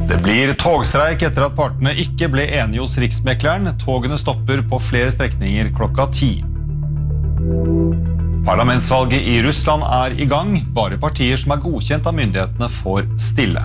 Det blir togstreik etter at partene ikke ble enige hos Riksmekleren. Togene stopper på flere strekninger klokka 10. Parlamentsvalget i Russland i gang. Bare partier som godkjent av myndighetene får stille.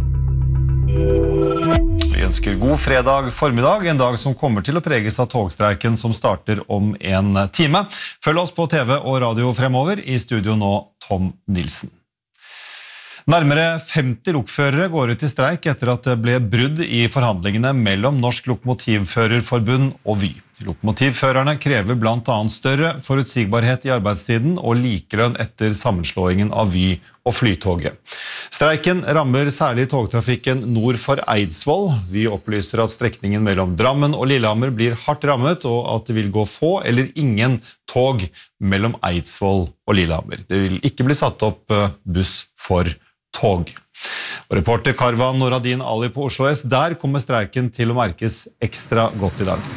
Vi ønsker god fredag formiddag, en dag som kommer til å preges av togstreiken som starter om en time. Følg oss på TV og radio fremover. I studio nå Tom Nilsen. Nærmere 50 lokførere går ut i streik etter at det ble brudd i forhandlingene mellom Norsk Lokomotivførerforbund og Vy. Lokomotivførerne krever blant annet større forutsigbarhet i arbeidstiden og likelønn etter sammenslåingen av Vy og Flytoget. Streiken rammer særlig togtrafikken nord for Eidsvoll. Vy opplyser at strekningen mellom Drammen og Lillehammer blir hardt rammet, og at det vil gå få eller ingen tog mellom Eidsvoll og Lillehammer. Det vil ikke bli satt opp buss for tog. Og reporter Karvan Noradin Ali på Oslo S, der kommer streiken til å merkes ekstra godt i dag.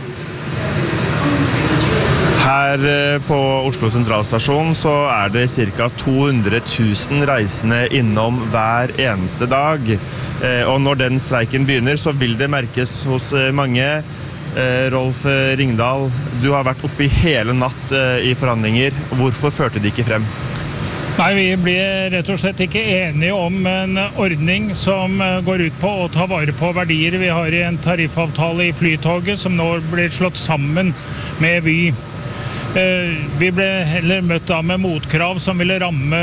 Her på Oslo sentralstasjon så det ca. 200 000 reisende innom hver eneste dag. Og når den streiken begynner så vil det merkes hos mange. Rolf Ringdal, du har vært oppe i hele natt i forhandlinger. Hvorfor førte de ikke frem? Nei, vi ble rett og slett ikke enige om en ordning som går ut på å ta vare på verdier. Vi har en tariffavtale i Flytoget som nå blir slått sammen med Vy. Vi ble heller møtt da med motkrav som ville ramme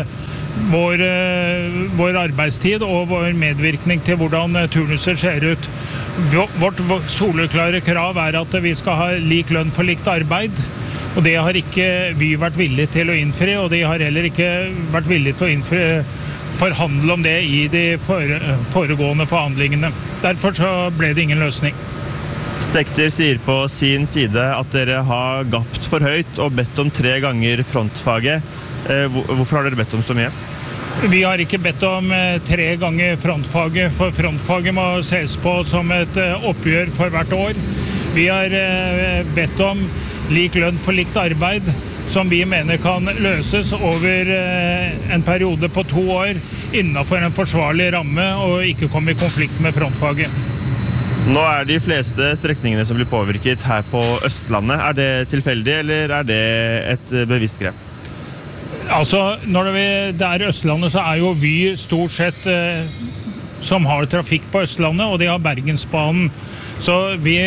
vår arbeidstid og vår medvirkning til hvordan turnuser ser ut. Vårt soleklare krav at vi skal ha lik lønn for likt arbeid. Og det har ikke Vy vært villig til å innfri, og de har heller ikke vært villig til å forhandle om det i de foregående forhandlingene. Derfor så ble det ingen løsning. Spekter sier på sin side at dere har gapt for høyt og bedt om 3 ganger frontfaget. Hvorfor har dere bedt om så mye? Vi har ikke bedt om 3 ganger frontfaget, for frontfaget må ses på som et oppgjør for hvert år. Vi har bedt om lik lønn for likt arbeid, som vi mener kan løses over en periode på 2 år innenfor en forsvarlig ramme og ikke komme i konflikt med frontfaget. Nå de fleste strekningene som blir påvirket her på Østlandet. Det tilfeldig, eller det et bevisst grep? Altså, når det Østlandet, så jo Vy stort sett som har trafikk på Østlandet, og de har Bergensbanen. Så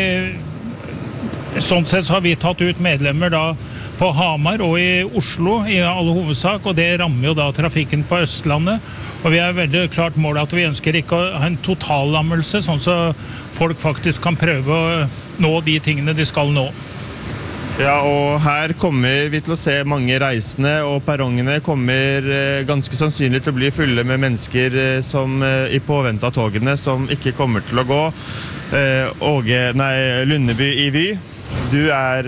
sånn sett så har vi tatt ut medlemmer da på Hamar og i Oslo i all hovedsak, og det rammer jo da trafikken på Østlandet. Og vi veldig klart mål at vi ønsker ikke å ha en totallammelse, sånn så folk faktisk kan prøve å nå de tingene de skal nå. Ja, og her kommer vi til å se mange reisende, og perrongene kommer ganske sannsynlig til å bli fulle med mennesker som i påvente av togene, som ikke kommer til å gå. Lundeby i Vy. Du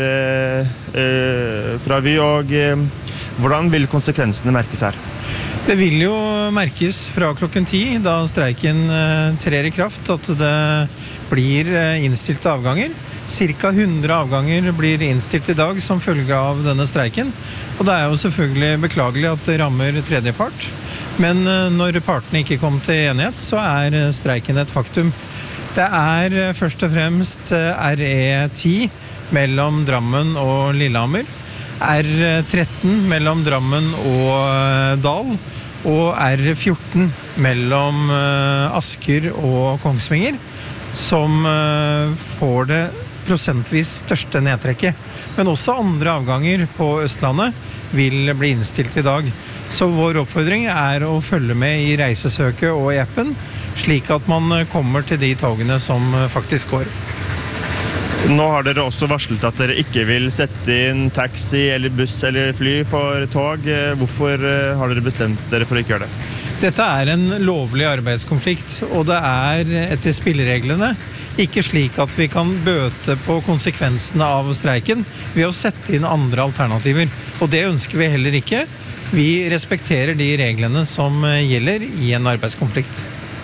fra Vy, og hvordan vil konsekvensene merkes her? Det vil jo merkes fra klokken 10, da streiken trer i kraft, at det blir innstilte avganger. Cirka 100 avganger blir innstilt i dag som følge av denne streiken. Og det jo selvfølgelig beklagelig at det rammer tredjepart. Men når partene ikke kom til enighet, så streiken et faktum. Det først og fremst RE10 mellom Drammen og Lillehammer, R13 mellom Drammen og Dal, og R14 mellom Asker og Kongsvinger, som får det prosentvis største nedtrekket. Men også andre avganger på Østlandet vil bli innstilt i dag. Så vår oppfordring å følge med i reisesøket og i appen, slik at man kommer til de togene som faktisk går. Nå har dere også varslet at dere ikke vil sette inn taxi eller buss eller fly for tog. Hvorfor har dere bestemt dere for å ikke gjøre det? Dette en lovlig arbeidskonflikt, og det etter spillereglene ikke slik at vi kan bøte på konsekvensene av streiken ved å sette inn andre alternativer. Og det ønsker vi heller ikke. Vi respekterer de reglene som gjelder i en arbeidskonflikt.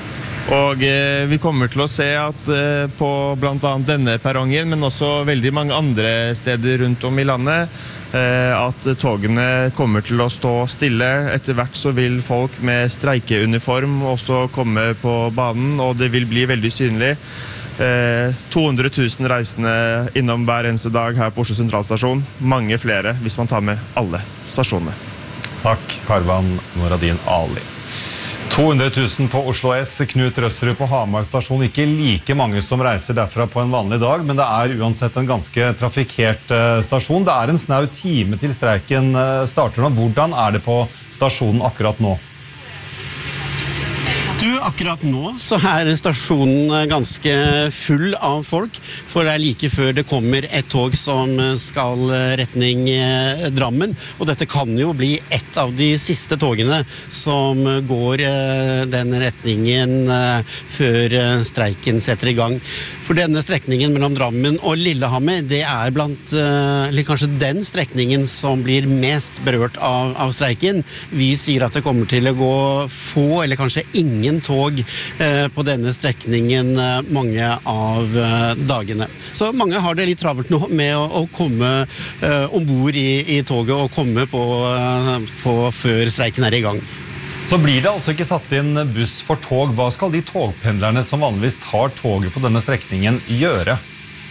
Og vi kommer til å se at på blant annet denne perrongen, men også veldig mange andre steder rundt om i landet, at togene kommer til å stå stille. Etter hvert så vil folk med streikeuniform også komme på banen, og det vil bli veldig synlig. 200 000 reisende innom hver eneste dag her på Oslo Sentralstasjon. Mange flere hvis man tar med alle stasjonene. Takk, Karvan Noradin Ali. 200 000 på Oslo S, Knut Røsserud på Hamar stasjon. Ikke like mange som reiser derfra på en vanlig dag, men det er uansett en ganske trafikkert stasjon. Det er en snau time til streiken starter nå. Hvordan er det på stasjonen akkurat nå? Akkurat nå så er stasjonen ganske full av folk, for det er like før det kommer et tog som skal retning Drammen, og dette kan jo bli et av de siste togene som går den retningen før streiken setter i gang. For denne strekningen mellom Drammen og Lillehammer, det er eller kanskje den strekningen som blir mest berørt av streiken. Vi sier at det kommer til å gå få, eller kanskje ingen tog på denne strekningen mange av dagene. Så mange har det litt travelt nå med å komme ombord i toget og komme på før streiken er i gang. Så blir det altså ikke satt inn buss for tog. Hva skal de togpendlerne som vanligvis tar toget på denne strekningen gjøre?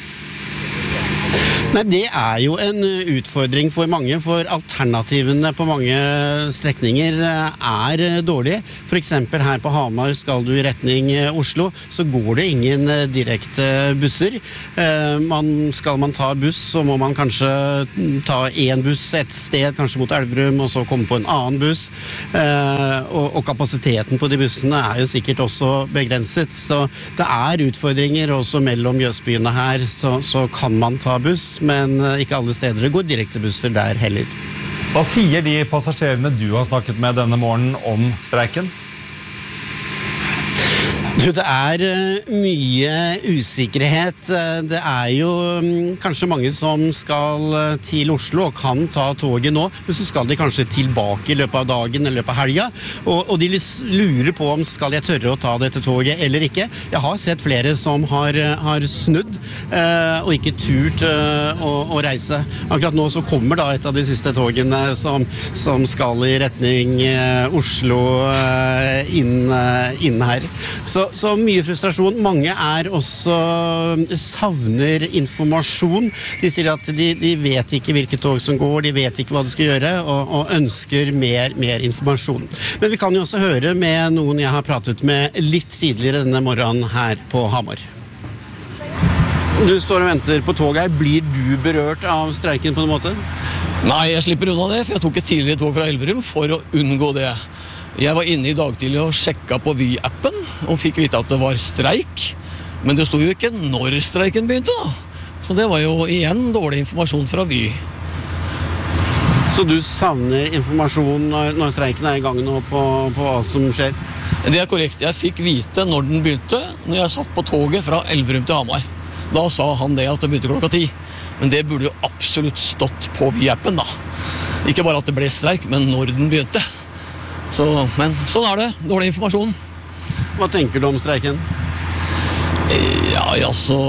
Nei, det er jo en utfordring for mange, for alternativene på mange strekninger er dårlige. For eksempel her på Hamar skal du i retning Oslo, så går det ingen direkte busser. Skal man ta buss, så må man kanskje ta en buss et sted, kanskje mot Elverum, og så komme på en annen buss. Og kapasiteten på de bussene er jo sikkert også begrenset, så det er utfordringer også mellom Mjøsbyene her, så kan man ta buss, men ikke alle steder det går direktebusser der heller. Hva sier de passasjerene du har snakket med denne morgenen om streiken? Det er mye usikkerhet. Det er jo kanskje mange som skal til Oslo og kan ta toget nå, men så skal de kanskje tilbake i løpet av dagen eller i løpet av helga, og de lurer på om skal jeg tørre å ta dette toget eller ikke. Jeg har sett flere som har snudd og ikke turt å reise. Akkurat nå så kommer da et av de siste togene som skal i retning Oslo inn her. Så mye frustrasjon. Mange er også savner informasjon. De sier at de vet ikke hvilke tog som går, de vet ikke hva de skal gjøre, og ønsker mer informasjon. Men vi kan jo også høre med noen jeg har pratet med litt tidligere denne morgenen her på Hamar. Du står og venter på toget her. Blir du berørt av streiken på en måte? Nei, jeg slipper unna det, for jeg tok et tidligere tog fra Elverum for å unngå det. Jeg var inne i dag tidlig og sjekket på Vy-appen og fikk vite at det var streik. Men det stod jo ikke når streiken begynte da. Så det var jo igjen dårlig informasjon fra Vy. Så du savner informasjon når streiken er i gang nå på hva som skjer? Det er korrekt. Jeg fikk vite når den begynte, når jeg satt på toget fra Elverum til Hamar. Da sa han det at det begynte klokka 10. Men det burde jo absolutt stått på Vy-appen da. Ikke bare at det ble streik, men når den begynte. Men sånn er det, dårlig informasjon. Hva tenker du om streiken? Ja, altså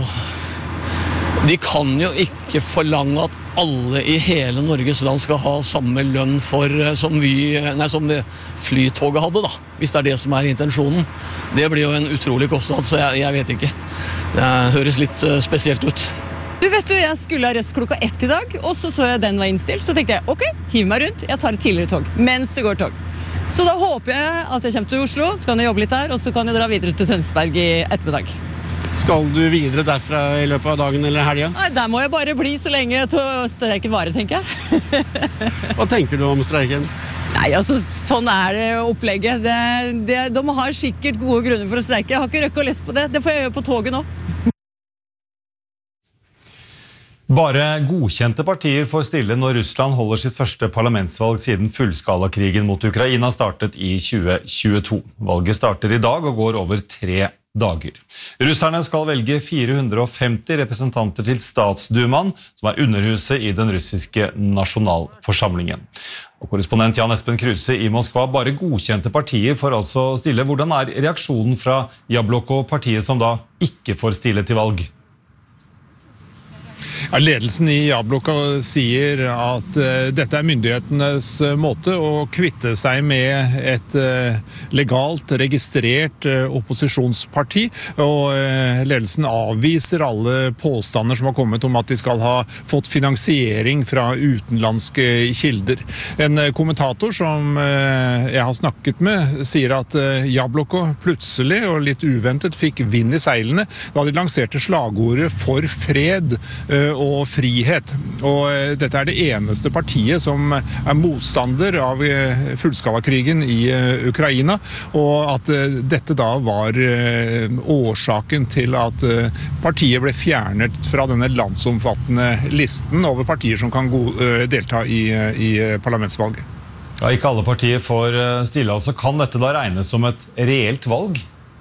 de kan jo ikke forlange at alle i hele Norges land skal ha samme lønn som flytoget hadde da, hvis det er det som er intensjonen. Det blir jo en utrolig kostnad, så jeg vet ikke. Det høres litt spesielt ut. Jeg skulle ha røst klokka 1 i dag, og så jeg den var innstilt, så tenkte jeg, ok, hiv meg rundt, jeg tar et tidligere tog, mens det går tog. Så da håper jeg at jeg kommer til Oslo, så kan jeg jobbe litt her, og så kan jeg dra videre til Tønsberg i ettermiddag. Skal du videre derfra i løpet av dagen eller helga? Nei, der må jeg bare bli så lenge til streiken varer, tenker jeg. Hva tenker du om streiken? Nei, altså, sånn er det opplegget. De har sikkert gode grunner for å streike. Jeg har ikke røkket og lest på det. Det får jeg gjøre på toget nå. Bare godkjente partier får stille når Russland holder sitt første parlamentsvalg siden fullskalakrigen mot Ukraina startet i 2022. Valget starter i dag og går over 3 dager. Russerne skal velge 450 representanter til Statsdumaen, som underhuset i den russiske nasjonalforsamlingen. Og korrespondent Jan Espen Kruse i Moskva, bare godkjente partier for altså stille. Hvordan reaksjonen fra Jabloko, partiet som da ikke får stille til valg? Ja, ledelsen i Jabloko sier at dette myndighetenes måte å kvitte seg med et legalt registrert opposisjonsparti, og ledelsen avviser alle påstander som har kommet om at de skal ha fått finansiering fra utenlandske kilder. En kommentator som jeg har snakket med sier at Jabloko plutselig og litt uventet fikk vind i seilene da de lanserte slagordet for fred og frihet. Og dette det eneste partiet som motstander av fullskalakrigen i Ukraina, og at dette da var årsaken til at partiet ble fjernet fra denne landsomfattende listen over partier som kan delta i parlamentsvalget. Ja, ikke alle partier får stille, altså kan dette da regnes som et reelt valg?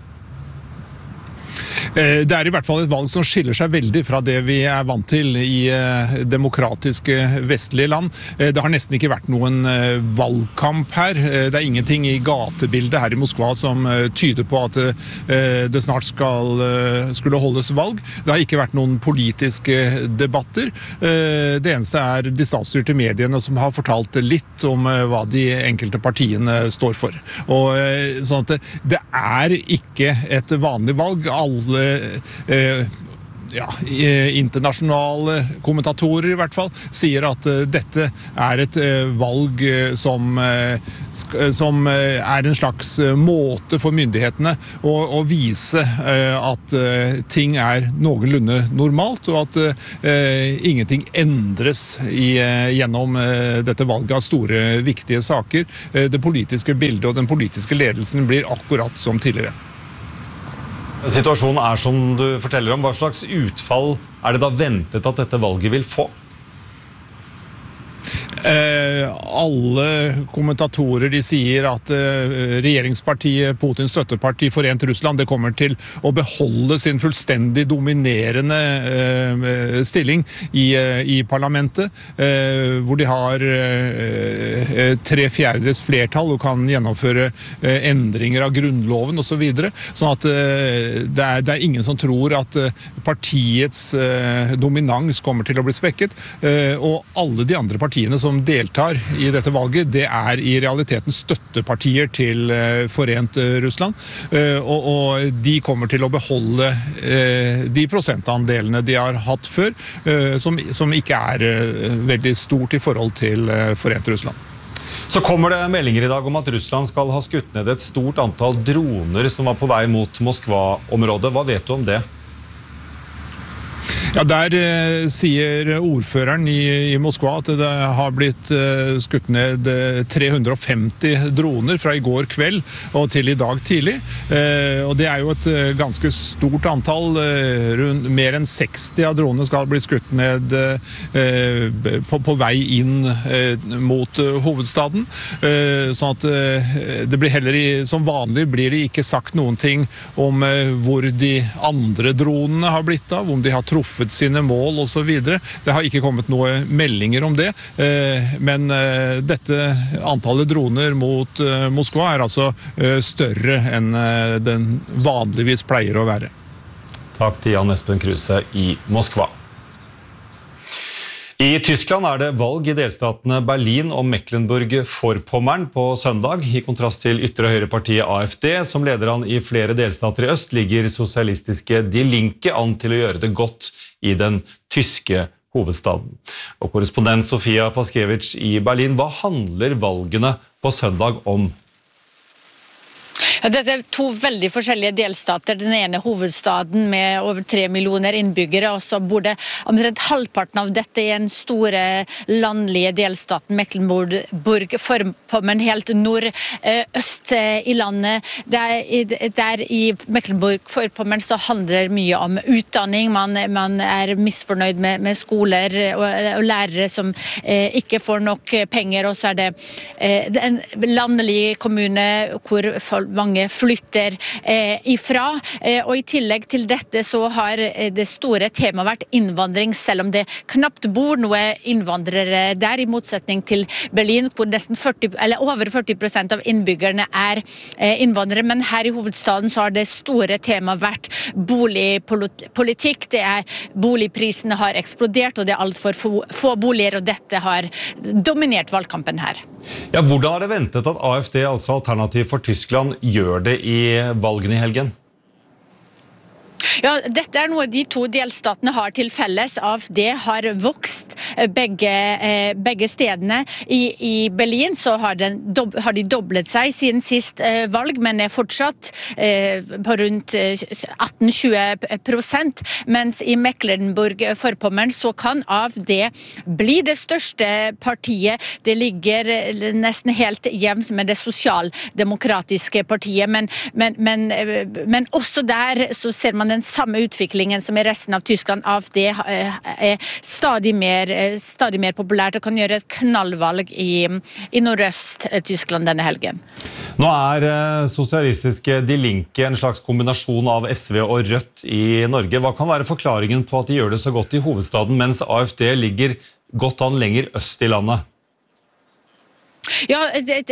Det i hvert fall et valg som skiller seg veldig fra det vi vant til i demokratiske vestlige land. Det har nesten ikke vært noen valgkamp her. Det ingenting i gatebildet her i Moskva som tyder på at det snart skulle holdes valg. Det har ikke vært noen politiske debatter. Det eneste de statsstyrte mediene som har fortalt litt om hva de enkelte partiene står for. Og sånn at det ikke et vanlig valg. Alle internasjonale kommentatorer i hvert fall sier at dette et valg som en slags måte for myndighetene å vise at ting noenlunde normalt, og at ingenting endres gjennom dette valget av store, viktige saker. Det politiske bildet og den politiske ledelsen blir akkurat som tidligere. Situasjonen som du forteller om. Hva slags utfall det da ventet at dette valget vil få? Alle kommentatorer de sier at regjeringspartiet, Putins støtteparti Forent Russland, det kommer til å beholde sin fullstendig dominerende stilling i parlamentet, hvor de har 3/4 flertall og kan gjennomføre endringer av grunnloven og så videre. Sånn at det ingen som tror at partiets dominans kommer til å bli svekket, og alle de andre partiene som deltar i dette valget, det i realiteten støttepartier til Forent Russland, og de kommer til å beholde de prosentandelene de har hatt før, som ikke veldig stort i forhold til Forent Russland. Så kommer det meldinger i dag om at Russland skal ha skutt ned et stort antall droner som var på vei mot Moskva-området. Hva vet du om det? Ja, der sier ordføreren i Moskva at det har blitt skutt ned 350 droner fra i går kveld og til i dag tidlig. Og det jo et ganske stort antall. Mer enn 60 av dronene skal bli skutt ned på vei inn mot hovedstaden. Sånn at det blir heller som vanlig blir det ikke sagt noen ting om hvor de andre dronene har blitt av, om de har truffet sine mål og så videre. Det har ikke kommet noen meldinger om det, men dette antallet droner mot Moskva altså større enn den vanligvis pleier å være. Takk til Jan Espen Kruse i Moskva. I Tyskland det valg i delstatene Berlin og Mecklenburg-Vorpommern på søndag. I kontrast til ytre høyrepartiet AfD, som leder an i flere delstater i øst, ligger sosialistiske Die Linke an til å gjøre det godt i den tyske hovedstaden. Og korrespondent Sofia Paskevich i Berlin, hva handler valgene på søndag om? Ja, dette to veldig forskjellige delstater. Den ene hovedstaden med over 3 millioner innbyggere, og så bor det omtrent halvparten av dette i den store landlige delstaten Mecklenburg-Vorpommern, helt nordøst i landet. Der i Mecklenburg-Vorpommern så handler det mye om utdanning. Man misfornøyd med skoler og lærere som ikke får nok penger, og så det en landlig kommune hvor mange mange flytter ifra. Og i tillegg til dette så har det store temaet vært innvandring, selv om det knapt bor noe innvandrere der, i motsetning til Berlin, hvor nesten over 40% av innbyggerne er innvandrere. Men her i hovedstaden så har det store temaet vært boligpolitikk. Boligprisene har eksplodert, og det er alt for få boliger, og dette har dominert valgkampen her. Ja, hvordan er det ventet at AfD, altså Alternativ for Tyskland, gjør det i valgene i helgen? Ja, dette er noe de to delstatene har til felles. AfD har vokst begge stedene. I Berlin så har de doblet seg siden sist valg, men er fortsatt på rundt 18-20%, mens i Mecklenburg-Vorpommern så kan AfD bli det største partiet. Det ligger nesten helt jevnt med det sosialdemokratiske partiet, men også der så ser man den samme utviklingen som i resten av Tyskland. AfD er stadig mer populært og kan gjøre et knallvalg i Nordøst-Tyskland denne helgen. Nå er sosialistiske Die Linke en slags kombinasjon av SV og Rødt i Norge. Hva kan være forklaringen på at de gjør det så godt i hovedstaden, mens AfD ligger godt an lenger øst i landet? Ja,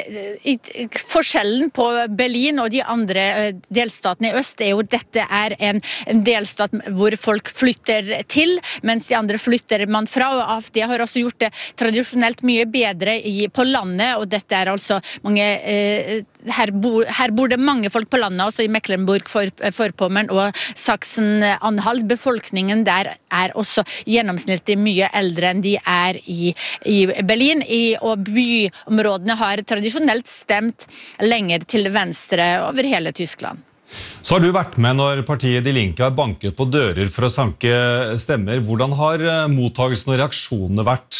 forskjellen på Berlin og de andre delstatene i øst er jo at dette er en delstat hvor folk flytter til, mens de andre flytter man fra, og AfD har også gjort det tradisjonelt mye bedre på landet, og dette er altså mange her bor det mange folk på landet, også i Mecklenburg-Vorpommern og Sachsen-Anhalt. Befolkningen der er også gjennomsnittlig mye eldre enn de er i Berlin, og byområdene har tradisjonelt stemt lenger til venstre over hele Tyskland. Så har du vært med når partiet Die Linke har banket på dører for å sanke stemmer. Hvordan har mottagelsen og reaksjonene vært?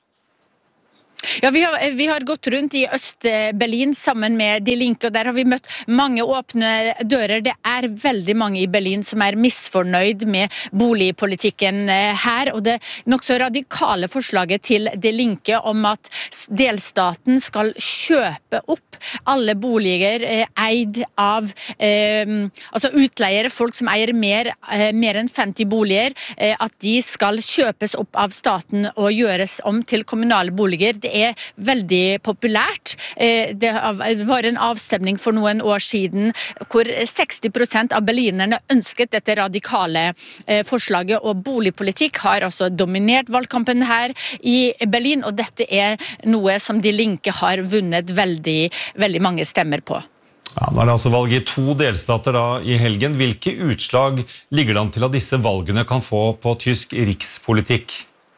Ja, vi har gått rundt i Øst-Berlin sammen med Die Linke, og der har vi møtt mange åpne dører. Det er veldig mange i Berlin som er misfornøyd med boligpolitikken her, og det nok så radikale forslaget til Die Linke om at delstaten skal kjøpe opp alle boliger eid av altså utleiere, folk som eier mer enn 50 boliger, at de skal kjøpes opp av staten og gjøres om til kommunale boliger. Det er veldig populært. Det var en avstemning for noen år siden hvor 60% av berlinerne ønsket dette radikale forslaget, og boligpolitikk har altså dominert valgkampen her i Berlin, og dette er noe som Die Linke har vunnet veldig mange stemmer på. Ja, nå er det altså valg i 2 delstater da i helgen. Hvilke utslag ligger det an til at disse valgene kan få på tysk rikspolitikk?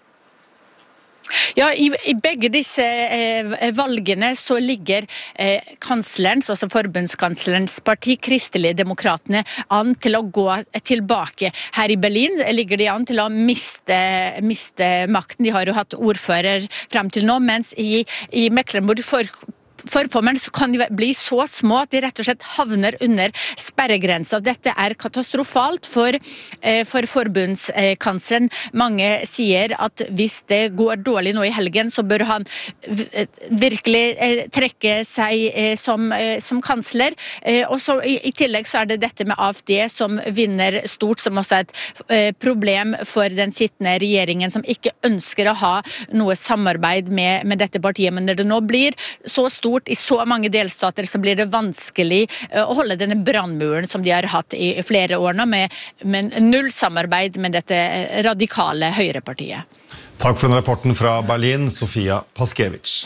Ja, i begge disse valgene så ligger kanslerens, altså forbundskanslerens parti, Kristelige-demokratene, an til å gå tilbake. Her i Berlin ligger de an til å miste makten. De har jo hatt ordfører frem til nå, mens i Mecklenburg-Vorpommern så kan de bli så små at de rett og slett havner under sperregrensa. Dette er katastrofalt for forbundskansleren. Mange sier at hvis det går dårlig nå i helgen, så bør han virkelig trekke seg som kansler. Og så i tillegg så er det dette med AfD som vinner stort, som også er et problem for den sittende regjeringen, som ikke ønsker å ha noe samarbeid med dette partiet. Men når det nå blir så stort i så mange delstater, så blir det vanskelig å holde denne brannmuren som de har hatt i flere år nå, med null samarbeid med dette radikale høyrepartiet. Takk for den rapporten fra Berlin, Sofia Paskevich.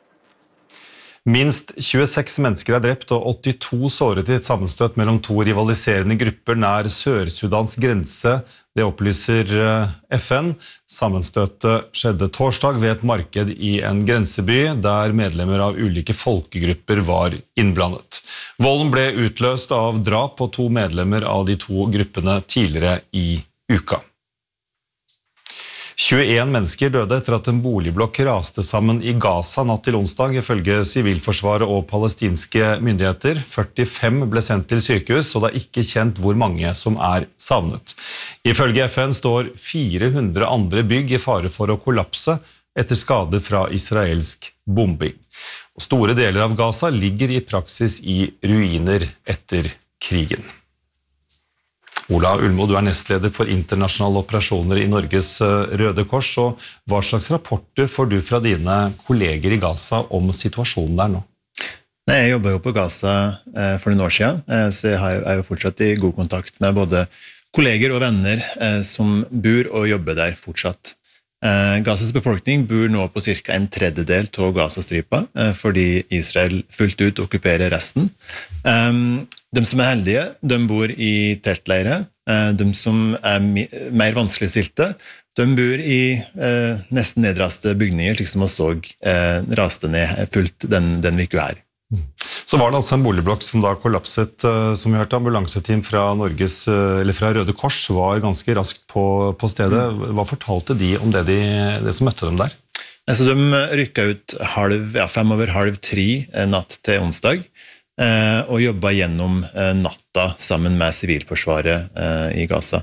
Minst 26 mennesker er drept og 82 såret i et sammenstøt mellom 2 rivaliserende grupper nær Sør-Sudans grense. Det opplyser FN. Sammenstøtet skjedde torsdag ved et marked i en grenseby, der medlemmer av ulike folkegrupper var innblandet. Volden ble utløst av drap på 2 medlemmer av de 2 gruppene tidligere i uka. 21 mennesker døde etter at en boligblokk raste sammen i Gaza natt til onsdag, ifølge sivilforsvaret og palestinske myndigheter. 45 ble sendt til sykehus, og det er ikke kjent hvor mange som er savnet. Ifølge FN står 400 andre bygg i fare for å kollapse etter skade fra israelsk bombing. Og store deler av Gaza ligger i praksis i ruiner etter krigen. Ola Ullmo, du nestleder for internasjonale operasjoner i Norges Røde Kors, og hva slags rapporter får du fra dine kolleger i Gaza om situasjonen der nå? Nei, jeg jobber jo på Gaza for noen år siden, så jeg er jo fortsatt i god kontakt med både kolleger og venner som bor og jobber der fortsatt. Gazas befolkning bor nå på cirka 1/3 av Gazastripa, fordi Israel fullt ut okkuperer resten. De som heldige, de bor i teltleire. De som mer vanskeligstilte, de bor i nesten nedraste bygninger, slik som vi så raste ned fullt den uka her. Så var det altså en boligblokk som da kollapset, som vi hørte. Ambulanseteam fra fra Røde Kors var ganske raskt på stedet. Hva fortalte de om det som møtte dem der? Altså, de rykket ut 2:55 natt til onsdag, og jobbet gjennom natta sammen med sivilforsvaret i Gaza.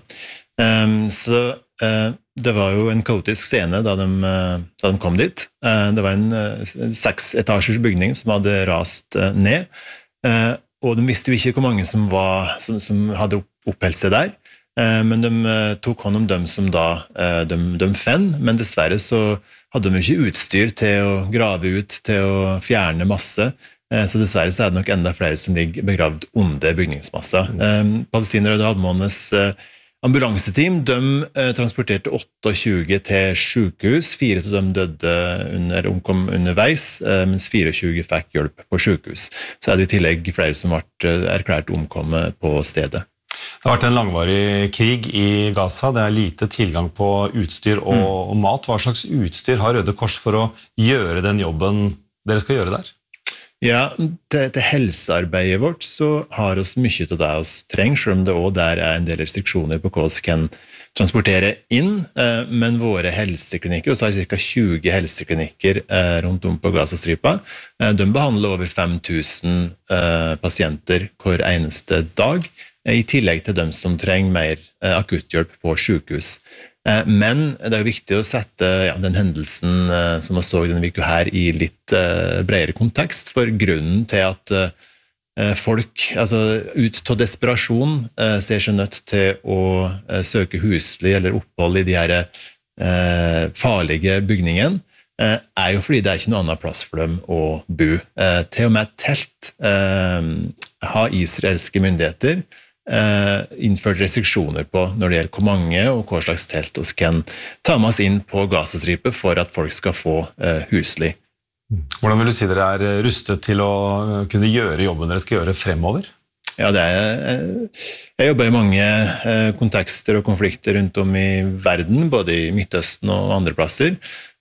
Så det var jo en kaotisk scene da de kom dit. Det var en 6-etasjers bygning som hadde rast ned, og de visste jo ikke hvor mange som hadde oppholdt seg der, men de tok hånd om dem som da de fant, men dessverre så hadde de ikke utstyr til å grave ut, til å fjerne masse, så dessverre så det nok enda flere som ligger begravd under bygningsmassa. Palestinere og Røde Halvmånes ambulanseteam, de transporterte 28 til sykehus, 4 av dem omkom underveis, mens 24 fikk hjelp på sykehus. Så det i tillegg flere som ble erklært omkommet på stedet. Det har vært en langvarig krig i Gaza, det lite tilgang på utstyr og mat. Hva slags utstyr har Røde Kors for å gjøre den jobben dere skal gjøre der? Ja, til helsearbeidet vårt så har oss mye av det oss trenger, selv om det også der en del restriksjoner på hva vi kan transportere inn, men våre helseklinikker, og så har ca. 20 helseklinikker rundt om på Gazastripa, de behandler over 5000 pasienter hver eneste dag, i tillegg til dem som trenger mer akutthjelp på sykehus. Men det jo viktig å sette den hendelsen som vi så denne uka her i litt bredere kontekst, for grunnen til at folk ut av desperasjon ser seg nødt til å søke husly eller opphold i de her farlige bygningene, jo fordi det ikke noen annen plass for dem å bo. Til og med telt har israelske myndigheter innført restriksjoner på når det gjelder hvor mange og hva slags telt vi kan ta med oss inn på Gazastripa for at folk skal få husly. Hvordan vil du si dere rustet til å kunne gjøre jobben dere skal gjøre fremover? Ja, jeg jobber i mange kontekster og konflikter rundt om i verden, både i Midtøsten og andre plasser.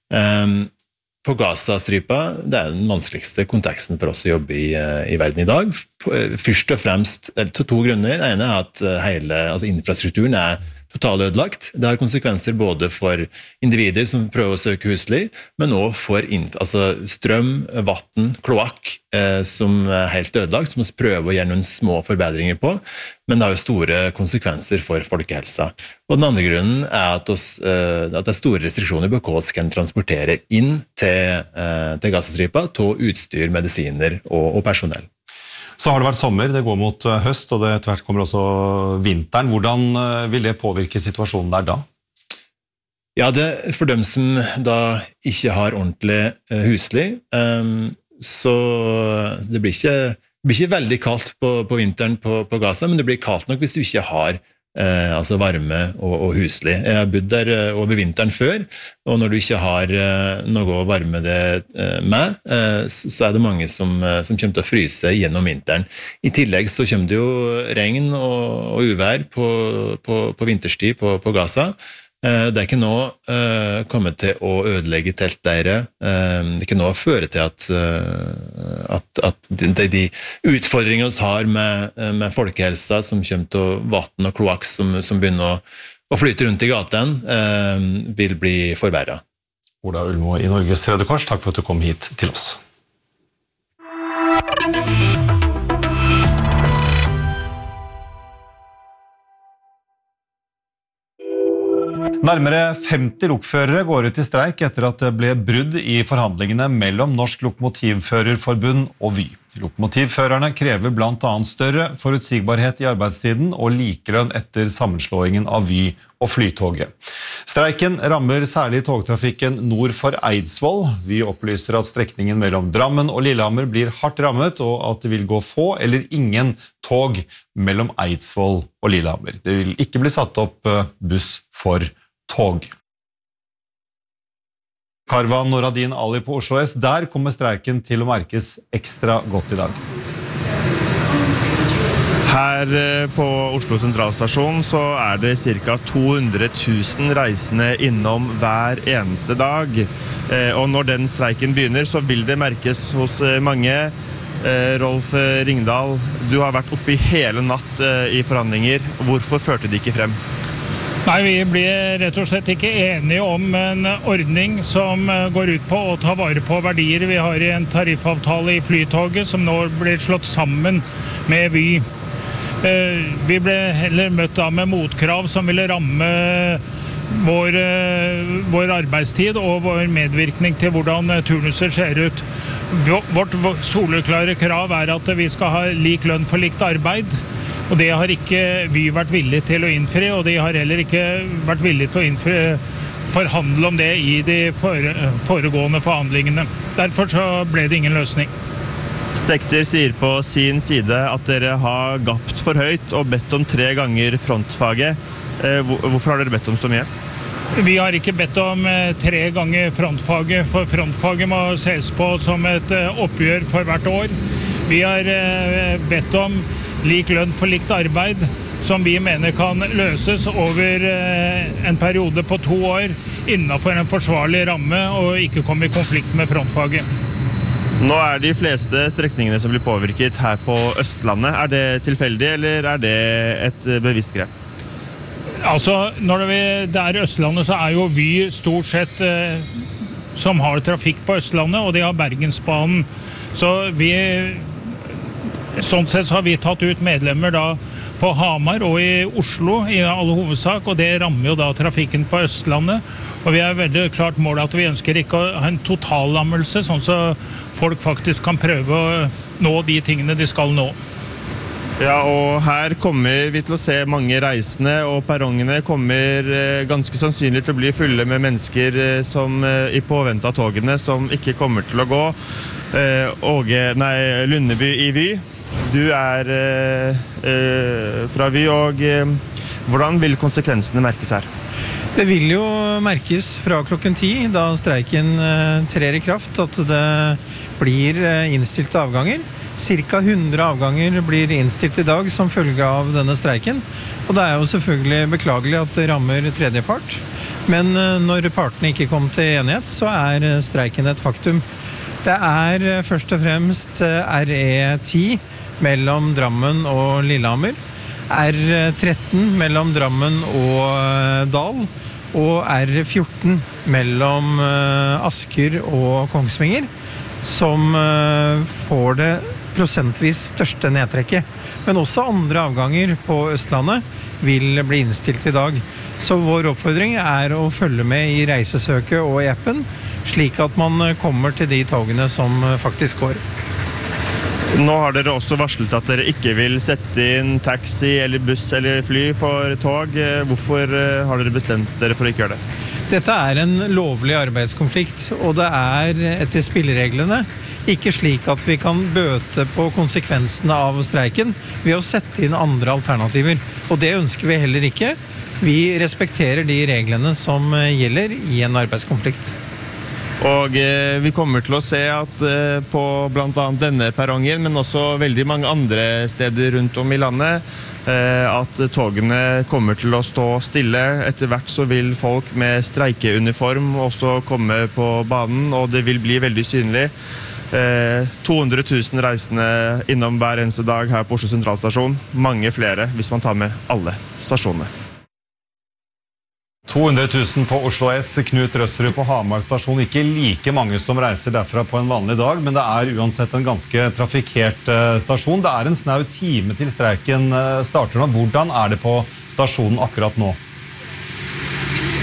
På Gazastripa, det den vanskeligste konteksten for oss å jobbe i verden i dag. Først og fremst, til 2 grunner. Det ene at hele infrastrukturen totalt ødelagt. Det har konsekvenser både for individer som prøver å søke husly, men også for strøm, vatten, kloakk, som helt ødelagt, som vi prøver å gjøre noen små forbedringer på, men det har jo store konsekvenser for folkehelsa. Og den andre grunnen at det store restriksjoner på hva vi kan transportere inn til Gazastripa, til utstyr, medisiner og personell. Så har det vært sommer, det går mot høst, og det etter hvert kommer også vinteren. Hvordan vil det påvirke situasjonen der da? Ja, for dem som da ikke har ordentlig husly, så det blir ikke veldig kaldt på vinteren på Gaza, men det blir kaldt nok hvis du ikke har varme og husly. Jeg har bodd der over vinteren før, og når du ikke har noe å varme det med, så det mange som kommer til å fryse gjennom vinteren. I tillegg så kommer det jo regn og uvær på vinterstid på Gaza. Det ikke nå kommet til å ødelegge teltleire. Det ikke nå føre til at de utfordringene vi har med folkehelsa som kommer til vatten og kloakk som begynner å flyte rundt i gaten, vil bli forverret. Ola Ullmo i Norges Røde Kors, takk for at du kom hit til oss. Nærmere 50 lokførere går ut i streik etter at det ble brudd i forhandlingene mellom Norsk Lokomotivførerforbund og Vy. Lokomotivførerne krever blant annet større forutsigbarhet i arbeidstiden og likelønn etter sammenslåingen av Vy og Flytoget. Streiken rammer særlig togtrafikken nord for Eidsvoll. Vy opplyser at strekningen mellom Drammen og Lillehammer blir hardt rammet, og at det vil gå få eller ingen tog mellom Eidsvoll og Lillehammer. Det vil ikke bli satt opp buss for tog. Karvan Noradin Ali på Oslo S, der kommer streiken til å merkes ekstra godt i dag. Her på Oslo sentralstasjon så er det ca. 200 000 reisende innom hver eneste dag. Og når den streiken begynner så vil det merkes hos mange. Rolf Ringdal, du har vært oppe i hele natt i forhandlinger. Hvorfor førte de ikke frem? Nei, vi ble rett og slett ikke enige om en ordning som går ut på å ta vare på verdier. Vi har en tariffavtale i Flytoget som nå blir slått sammen med Vy. Vi ble heller møtt da med motkrav som ville ramme vår arbeidstid og vår medvirkning til hvordan turnuser ser ut. Vårt soleklare krav er at vi skal ha lik lønn for likt arbeid. Og det har ikke Vy vært villig til å innfri, og de har heller ikke vært villig til å forhandle om det i de foregående forhandlingene. Derfor så ble det ingen løsning. Spekter sier på sin side at dere har gapt for høyt og bedt om 3 ganger frontfaget. Hvorfor har dere bedt om så mye? Vi har ikke bedt om 3 ganger frontfaget, for frontfaget må ses på som et oppgjør for hvert år. Vi har bedt om lik lønn for likt arbeid, som vi mener kan løses over en periode på 2 år innenfor en forsvarlig ramme og ikke komme i konflikt med frontfaget. Nå er de fleste strekningene som blir påvirket her på Østlandet. Er det tilfeldig, eller er det et bevisst grep? Altså, når det er Østlandet, så er jo Vy stort sett som har trafikk på Østlandet, og de har Bergensbanen. Så sånn sett så har vi tatt ut medlemmer da på Hamar og i Oslo i alle hovedsak, og det rammer jo da trafikken på Østlandet. Og vi er veldig klart målet at vi ønsker ikke å ha en totallammelse, sånn så folk faktisk kan prøve å nå de tingene de skal nå. Ja, og her kommer vi til å se mange reisende, og perrongene kommer ganske sannsynlig til å bli fulle med mennesker som i påvente av togene som ikke kommer til å gå. Lundeby i Vy. Du er fra Vy, og hvordan vil konsekvensene merkes her? Det vil jo merkes fra klokken 10, da streiken trer i kraft, at det blir innstilte avganger. Cirka 100 avganger blir innstilt i dag som følge av denne streiken. Og det er jo selvfølgelig beklagelig at det rammer tredjepart. Men når partene ikke kom til enighet, så er streiken et faktum. Det er først og fremst RE10 mellom Drammen og Lillehammer, R13 mellom Drammen og Dal, og R14 mellom Asker og Kongsvinger, som får det prosentvis største nedtrekket. Men også andre avganger på Østlandet vil bli innstilt i dag. Så vår oppfordring er å følge med i reisesøket og i appen, slik at man kommer til de togene som faktisk går. Nå har dere også varslet at dere ikke vil sette inn taxi eller buss eller fly for tog. Hvorfor har dere bestemt dere for å ikke gjøre det? Dette er en lovlig arbeidskonflikt, og det er etter spillereglene ikke slik at vi kan bøte på konsekvensene av streiken ved å sette inn andre alternativer. Og det ønsker vi heller ikke. Vi respekterer de reglene som gjelder i en arbeidskonflikt. Og vi kommer til å se at på blant annet denne perrongen, men også veldig mange andre steder rundt om i landet, at togene kommer til å stå stille. Etter hvert så vil folk med streikeuniform også komme på banen, og det vil bli veldig synlig. 200 000 reisende innom hver eneste dag her på Oslo sentralstasjon. Mange flere hvis man tar med alle stasjonene. 200 000 på Oslo S, Knut Røsserud på Hamar stasjon. Ikke like mange som reiser derfra på en vanlig dag, men det er uansett en ganske trafikert stasjon. Det er en snau time til streiken starter nå. Hvordan er det på stasjonen akkurat nå?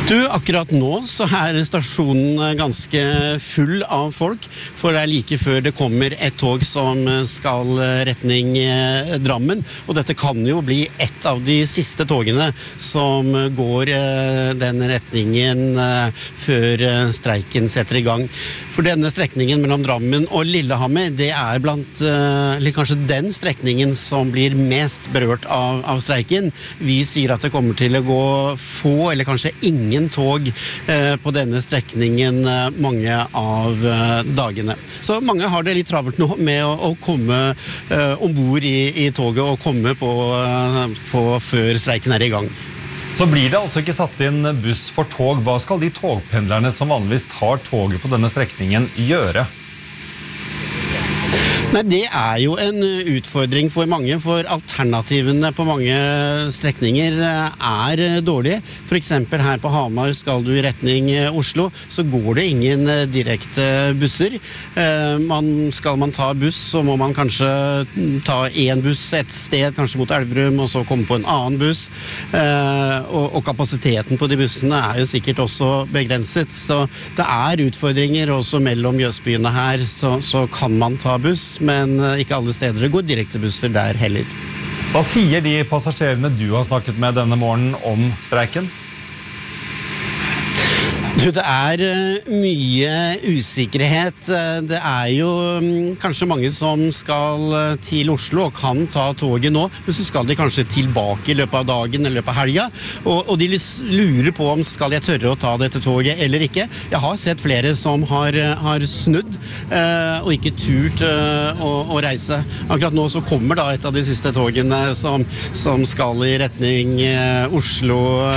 Du, akkurat nå så er stasjonen ganske full av folk, for det er like før det kommer et tog som skal retning Drammen, og dette kan jo bli et av de siste togene som går den retningen før streiken setter i gang. For denne strekningen mellom Drammen og Lillehammer, det er eller kanskje den strekningen som blir mest berørt av streiken. Vi sier at det kommer til å gå få, eller kanskje ingen tog på denne strekningen mange av dagene. Så mange har det litt travelt nå med å komme ombord i toget og komme på før streiken er i gang. Så blir det altså ikke satt inn buss for tog. Hva skal de togpendlerne som vanligvis tar toget på denne strekningen gjøre? Nei, det er jo en utfordring for mange, for alternativene på mange strekninger er dårlige. For eksempel her på Hamar skal du i retning Oslo, så går det ingen direkte busser. Skal man ta buss, så må man kanskje ta en buss et sted, kanskje mot Elverum, og så komme på en annen buss. Og kapasiteten på de bussene er jo sikkert også begrenset, så det er utfordringer også mellom Jøsbyene her, så kan man ta buss, men ikke alle steder går direktebusser der heller. Hva sier de passasjerene du har snakket med denne morgenen om streiken? Det er mye usikkerhet. Det er jo kanskje mange som skal til Oslo og kan ta toget nå, men så skal de kanskje tilbake i løpet av dagen eller i løpet av helga, og de lurer på om skal jeg tørre å ta dette toget eller ikke. Jeg har sett flere som har snudd og ikke turt å reise. Akkurat nå så kommer da et av de siste togene som skal i retning Oslo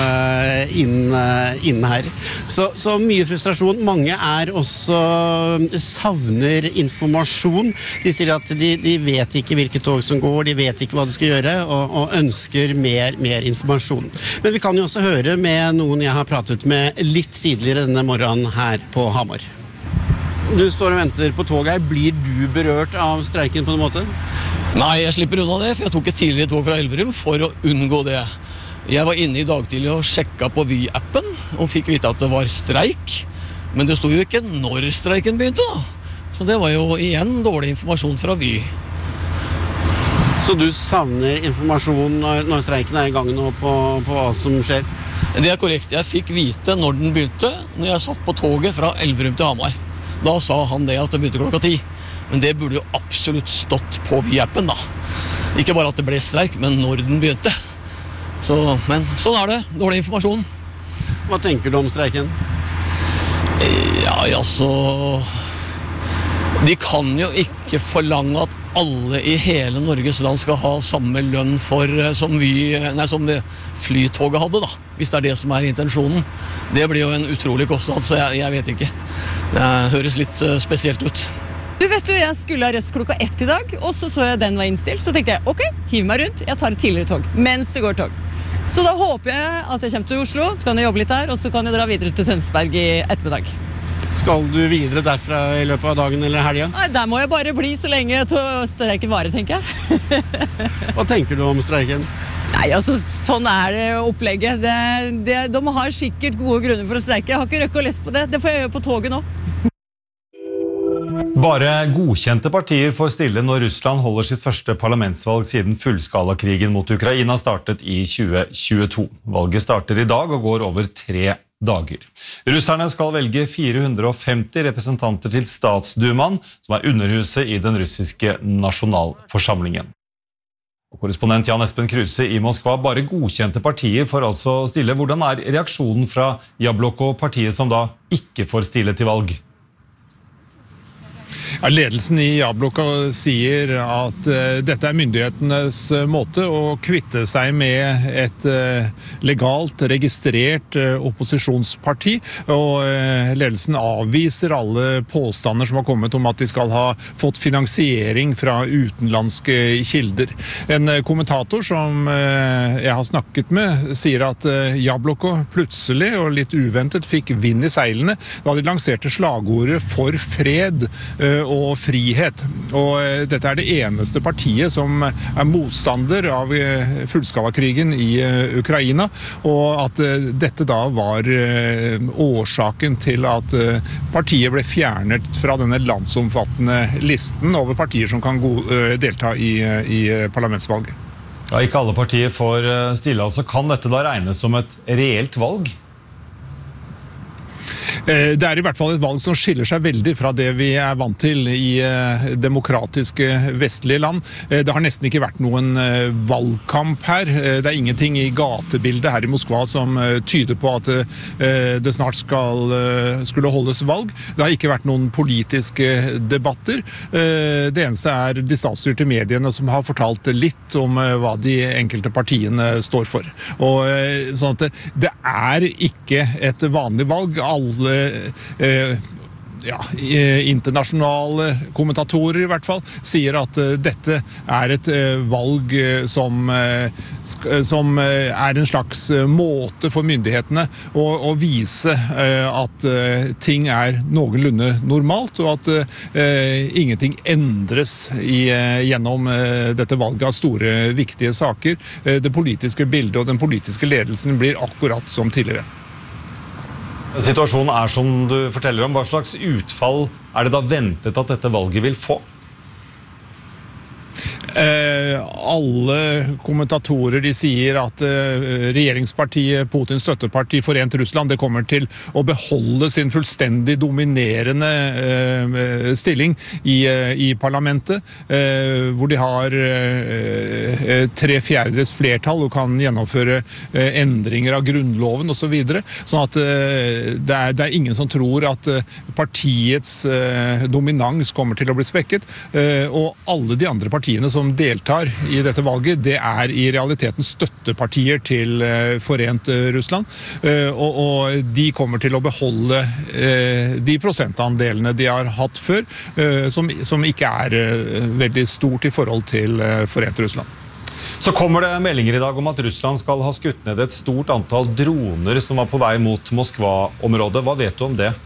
inn her. Så mye frustrasjon. Mange er også savner informasjon. De sier at de vet ikke hvilke tog som går, de vet ikke hva de skal gjøre, og ønsker mer informasjon. Men vi kan jo også høre med noen jeg har pratet med litt tidligere denne morgenen her på Hamar. Du står og venter på toget her. Blir du berørt av streiken på noen måte? Nei, jeg slipper unna det, for jeg tok et tidligere tog fra Elverum for å unngå det. Jeg var inne i dag tidlig og sjekket på Vy-appen og fikk vite at det var streik, men det stod jo ikke når streiken begynte da. Så det var jo igjen dårlig informasjon fra Vy. Så du savner informasjon når streiken er i gang nå på hva som skjer? Det er korrekt. Jeg fikk vite når den begynte, når jeg satt på toget fra Elverum til Hamar. Da sa han det at det begynte klokka 10, men det burde jo absolutt stått på Vy-appen da. Ikke bare at det ble streik, men når den begynte. Men sånn er det, dårlig informasjon. Hva tenker du om streiken? Ja, altså de kan jo ikke forlange at alle i hele Norges land skal ha samme lønn som flytoget hadde da, hvis det er det som er intensjonen. Det blir jo en utrolig kostnad, så jeg vet ikke. Det høres litt spesielt ut. Du vet jeg skulle ha røst klokka 1 i dag, og så jeg den var innstilt, så tenkte jeg, ok, hiv meg rundt, jeg tar et tidligere tog, mens det går tog. Så da håper jeg at jeg kommer til Oslo, så kan jeg jobbe litt der, og så kan jeg dra videre til Tønsberg i ettermiddag. Skal du videre derfra i løpet av dagen eller helga? Nei, der må jeg bare bli så lenge til streiken varer, tenker jeg. Hva tenker du om streiken? Nei, altså, sånn er det opplegget. De har sikkert gode grunner for å streike. Jeg har ikke røkket og lest på det. Det får jeg gjøre på toget nå. Bare godkjente partier får stille når Russland holder sitt første parlamentsvalg siden fullskalakrigen mot Ukraina startet i 2022. Valget starter i dag og går over 3 dager. Russerne skal velge 450 representanter til Statsdumaen, som er underhuset i den russiske nasjonalforsamlingen. Korrespondent Jan Espen Kruse i Moskva, bare godkjente partier får altså stille. Hvordan er reaksjonen fra Jabloko, partiet som da ikke får stille til valg? Ja, ledelsen i Jabloko sier at dette er myndighetenes måte å kvitte seg med et legalt registrert opposisjonsparti, og ledelsen avviser alle påstander som har kommet om at de skal ha fått finansiering fra utenlandske kilder. En kommentator som jeg har snakket med sier at Jabloko plutselig og litt uventet fikk vind i seilene da de lanserte slagordet for fred og frihet. Og dette det eneste partiet som motstander av fullskalakrigen i Ukraina, og at dette da var årsaken til at partiet ble fjernet fra denne landsomfattende listen over partier som kan delta i parlamentsvalget. Ja, ikke alle partier får stille, altså kan dette da regnes som et reelt valg? Det I hvert fall et valg som skiller seg veldig fra det vi vant til i demokratiske vestlige land. Det har nesten ikke vært noen valgkamp her. Det ingenting i gatebildet her i Moskva som tyder på at det snart skulle holdes valg. Det har ikke vært noen politiske debatter. Det eneste de statsstyrte mediene som har fortalt litt om hva de enkelte partiene står for. Og sånn at det ikke et vanlig valg. Alle internasjonale kommentatorer I hvert fall sier at dette et valg som en slags måte for myndighetene å vise at ting noenlunde normalt, og at ingenting endres gjennom dette valget av store, viktige saker. Det politiske bildet og den politiske ledelsen blir akkurat som tidligere. Situasjonen som du forteller om. Hva slags utfall det da ventet at dette valget vil få? Alle kommentatorer de sier at regjeringspartiet, Putins støtteparti Forent Russland, det kommer til å beholde sin fullstendig dominerende stilling i parlamentet, hvor de har 3/4 flertall og kan gjennomføre endringer av grunnloven og så videre. Sånn at det ingen som tror at partiets dominans kommer til å bli svekket, og alle de andre partiene som deltar i dette valget, det I realiteten støttepartier til Forent Russland, og de kommer til å beholde de prosentandelene de har hatt før, som ikke veldig stort I forhold til Forent Russland. Så kommer det meldinger I dag om at Russland skal ha skutt ned et stort antall droner som var på vei mot Moskva-området. Hva vet du om det?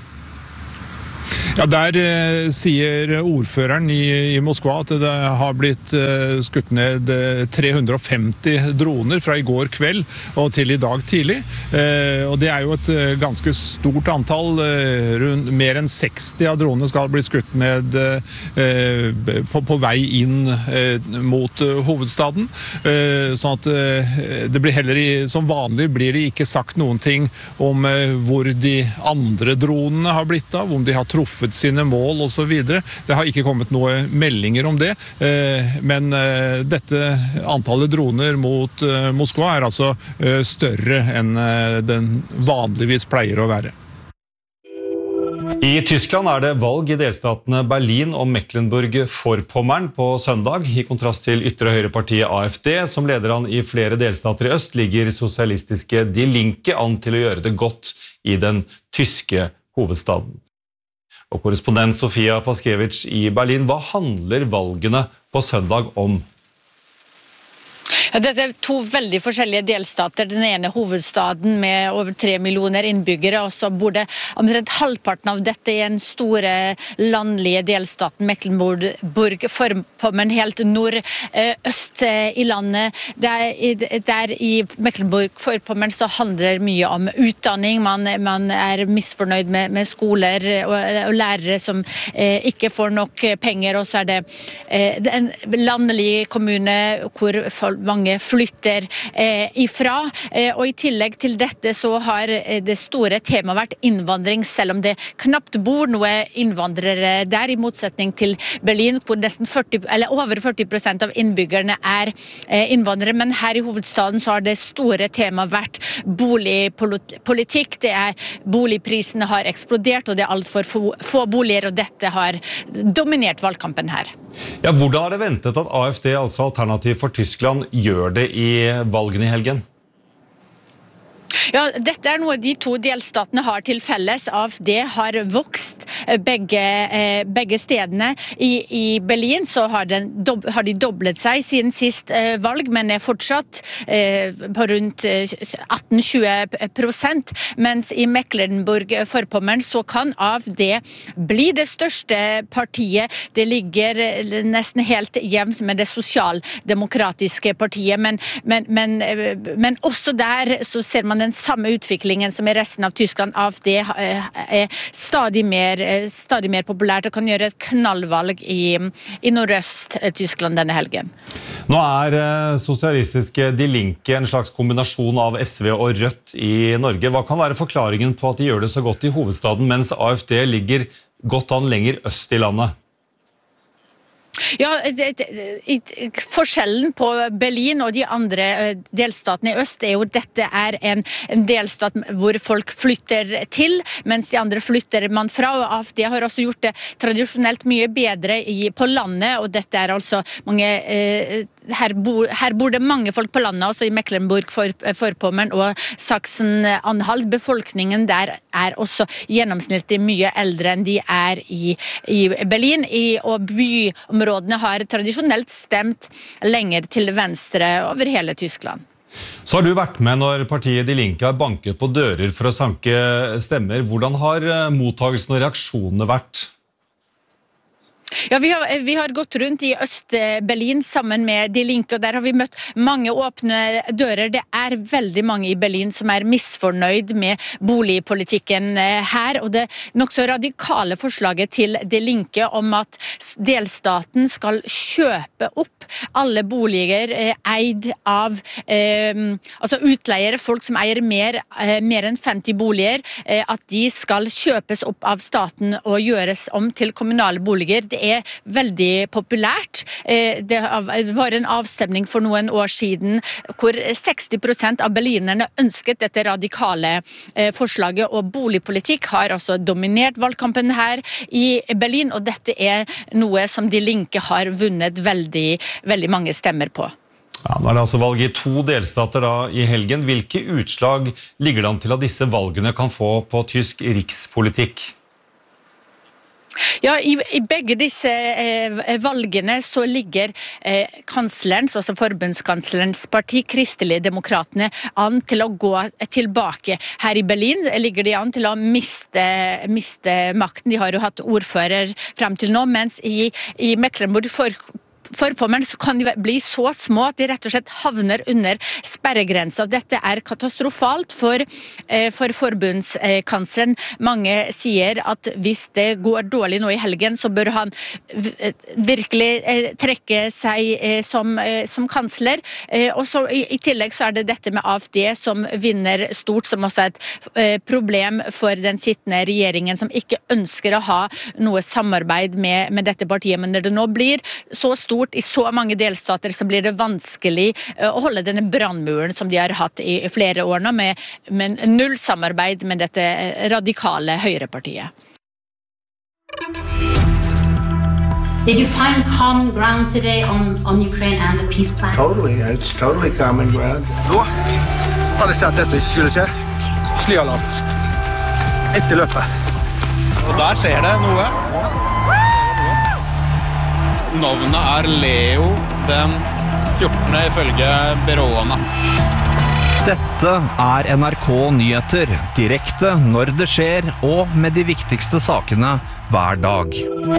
Ja, der sier ordføreren I Moskva at det har blitt skutt ned 350 droner fra I går kveld og til I dag tidlig. Og det jo et ganske stort antall. Mer enn 60 av dronene skal bli skutt ned på vei inn mot hovedstaden. Sånn at det blir heller som vanlig blir det ikke sagt noen ting om hvor de andre dronene har blitt av, om de har truffet sine mål og så videre. Det har ikke kommet noen meldinger om det, men dette antallet droner mot Moskva altså større enn den vanligvis pleier å være. I Tyskland det valg I delstatene Berlin og Mecklenburg-Vorpommern på søndag. I kontrast til ytre høyrepartiet AfD, som leder an I flere delstater I øst, ligger sosialistiske Die Linke an til å gjøre det godt I den tyske hovedstaden. Og korrespondent Sofia Paskevich I Berlin, hva handler valgene på søndag om? Ja, dette to veldig forskjellige delstater. Den ene hovedstaden med over 3 millioner innbyggere, og så bor det omtrent halvparten av dette I den store landlige delstaten Mecklenburg-Vorpommern, helt nordøst I landet. Der I Mecklenburg-Vorpommern så handler mye om utdanning. Man misfornøyd med skoler og lærere som ikke får nok penger, og så det en landlig kommune hvor mange flytter ifra, og I tillegg til dette så har det store temaet vært innvandring, selv om det knapt bor noen innvandrere der, I motsetning til Berlin, hvor nesten over 40% av innbyggerne innvandrere, men her I hovedstaden så har det store temaet vært boligpolitikk. Boligprisene har eksplodert, og det alt for få boliger, og dette har dominert valgkampen her. Ja, hvordan det ventet at AfD, altså Alternativ for Tyskland, gjør det I valgene I helgen? Ja, dette noe de to delstatene har til felles. AfD har vokst begge stedene. I Berlin så har de doblet seg siden sist valg, men fortsatt på rundt 18-20%, mens i Mecklenburg-Vorpommern så kan AfD bli det største partiet. Det ligger nesten helt jevnt med det sosialdemokratiske partiet, men også der så ser man den samme utviklingen som i resten av Tyskland. AfD stadig mer populært og kan gjøre et knallvalg i Nordøst-Tyskland denne helgen. Nå sosialistiske Die Linke en slags kombinasjon av SV og Rødt i Norge. Hva kan være forklaringen på at de gjør det så godt i hovedstaden, mens AfD ligger godt an lenger øst i landet? Ja, forskjellen på Berlin og de andre delstatene i øst jo dette en delstat hvor folk flytter til, mens de andre flytter man fra, og AfD har også gjort det tradisjonelt mye bedre på landet, og dette altså mange her bor det mange folk på landet, også i Mecklenburg-Vorpommern og Sachsen-Anhalt. Befolkningen der også gjennomsnittlig mye eldre enn de i Berlin, og byområdene har tradisjonelt stemt lenger til venstre over hele Tyskland. Så har du vært med når partiet Die Linke har banket på dører for å sanke stemmer. Hvordan har mottagelsen og reaksjonene vært? Ja, vi har gått rundt i Øst-Berlin sammen med Die Linke, og der har vi møtt mange åpne dører. Det veldig mange i Berlin som misfornøyd med boligpolitikken her, og det nok så radikale forslaget til Die Linke om at delstaten skal kjøpe opp alle boliger eid av altså utleiere, folk som eier mer enn 50 boliger, at de skal kjøpes opp av staten og gjøres om til kommunale boliger. Det veldig populært. Det var en avstemning for noen år siden hvor 60% av berlinerne ønsket dette radikale forslaget, og boligpolitikk har også dominert valgkampen her i Berlin, og dette noe som Die Linke har vunnet veldig, veldig mange stemmer på. Ja, nå det altså valg i 2 delstater i helgen. Hvilke utslag ligger det an til at disse valgene kan få på tysk rikspolitikk? Ja, i begge disse valgene så ligger kanslerens, altså forbundskanslerens parti, Kristelig-demokratene, an til å gå tilbake. Her i Berlin ligger de an til å miste makten. De har jo hatt ordfører frem til nå, mens i Mecklenburg-Vorpommern så kan de bli så små at de rett og slett havner under sperregrensa. Dette katastrofalt for forbundskansleren. Mange sier at hvis det går dårlig nå i helgen, så bør han virkelig trekke seg som kansler. Og så i tillegg så det dette med AfD som vinner stort, som også et problem for den sittende regjeringen, som ikke ønsker å ha noe samarbeid med dette partiet. Men når det nå blir så stort i så mange delstater, så blir det vanskelig å holde denne brannmuren som de har hatt i flere år nå, med null samarbeid med dette radikale høyrepartiet. Did you find common ground today on Ukraine and the peace plan? Totally, it's totally common ground. Nå har det skjedd det som ikke skulle skje. Flyalarm. Etter løpet. Og der skjer det noe. Navnet Leo den 14. ifølge byråene. Dette NRK Nyheter, direkte når det skjer, og med de viktigste sakene hver dag.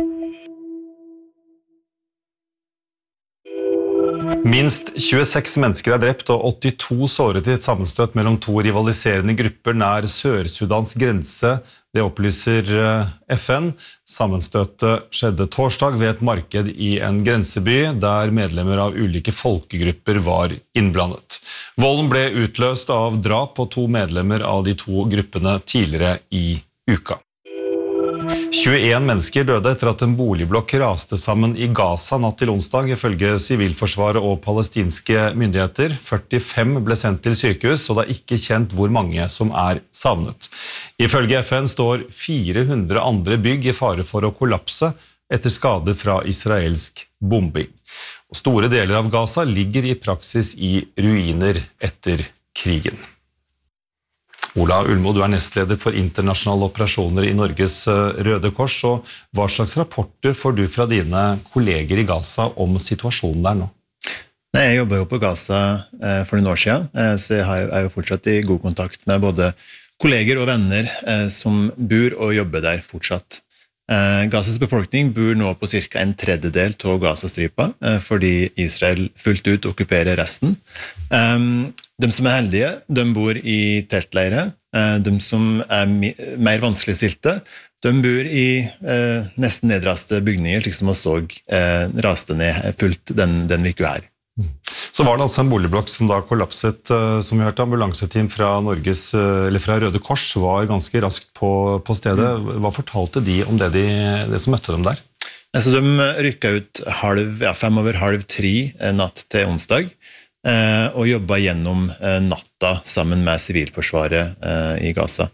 Minst 26 mennesker drept og 82 såret i et sammenstøt mellom 2 rivaliserende grupper nær Sør-Sudans grense. Det opplyser FN. Sammenstøtet skjedde torsdag ved et marked i en grenseby, der medlemmer av ulike folkegrupper var innblandet. Volden ble utløst av drap på 2 medlemmer av de 2 gruppene tidligere i uka. 21 mennesker døde etter at en boligblokk raste sammen i Gaza natt til onsdag, ifølge Sivilforsvaret og palestinske myndigheter. 45 ble sendt til sykehus, og det ikke kjent hvor mange som savnet. Ifølge FN står 400 andre bygg i fare for å kollapse etter skader fra israelsk bombing. Og store deler av Gaza ligger i praksis i ruiner etter krigen. Ola Ullmo, du nestleder for internasjonale operasjoner i Norges Røde Kors, og hva slags rapporter får du fra dine kolleger i Gaza om situasjonen der nå? Nei, jeg jobber jo på Gaza for noen år siden, så jeg jo fortsatt i god kontakt med både kolleger og venner som bor og jobber der fortsatt. Gazas befolkning bor nå på cirka 1/3 av Gazastripa, fordi Israel fullt ut okkuperer resten. De som heldige, de bor i teltleire. De som mer vanskeligstilte, de bor i nesten nedraste bygninger, slik som vi så raste ned fullt den uka her. Så var det altså en boligblokk som da kollapset, som vi hørte. Ambulanseteam fra Røde Kors var ganske raskt på stedet. Hva fortalte de om det som møtte dem der? Altså, de rykket ut 2:55 natt til onsdag, og jobbet gjennom natta sammen med sivilforsvaret i Gaza.